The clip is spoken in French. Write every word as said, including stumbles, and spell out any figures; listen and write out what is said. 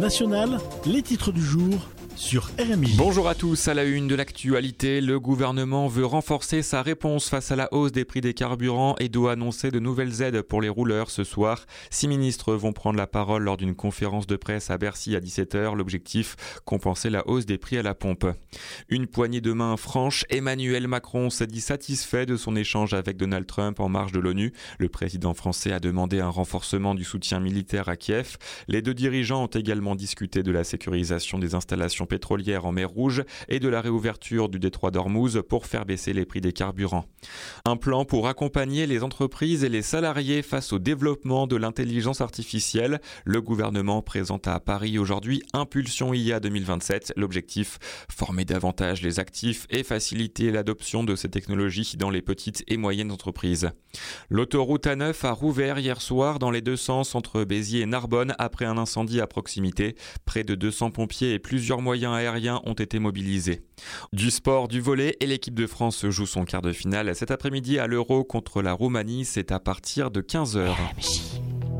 internationales, les titres du jour sur R M J. Bonjour à tous, à la une de l'actualité, le gouvernement veut renforcer sa réponse face à la hausse des prix des carburants et doit annoncer de nouvelles aides pour les rouleurs ce soir. Six ministres vont prendre la parole lors d'une conférence de presse à Bercy à dix-sept heures. L'objectif, compenser la hausse des prix à la pompe. Une poignée de main franche, Emmanuel Macron s'est dit satisfait de son échange avec Donald Trump en marge de l'ONU. Le président français a demandé un renforcement du soutien militaire à Kiev. Les deux dirigeants ont également discuté de la sécurisation des installations pétrolière en mer Rouge et de la réouverture du détroit d'Ormuz pour faire baisser les prix des carburants. Un plan pour accompagner les entreprises et les salariés face au développement de l'intelligence artificielle. Le gouvernement présente à Paris aujourd'hui Impulsion I A deux mille vingt-sept. L'objectif, former davantage les actifs et faciliter l'adoption de ces technologies dans les petites et moyennes entreprises. L'autoroute A neuf a rouvert hier soir dans les deux sens entre Béziers et Narbonne après un incendie à proximité. Près de deux cents pompiers et plusieurs moyens aériens ont été mobilisés. Du sport, du volley et l'équipe de France joue son quart de finale cet après-midi à l'Euro contre la Roumanie. C'est à partir de quinze heures.